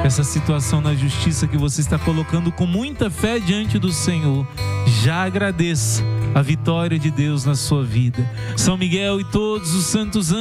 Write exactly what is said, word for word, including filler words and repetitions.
essa situação na justiça que você está colocando com muita fé diante do Senhor, já agradeça a vitória de Deus na sua vida. São Miguel e todos os santos anjos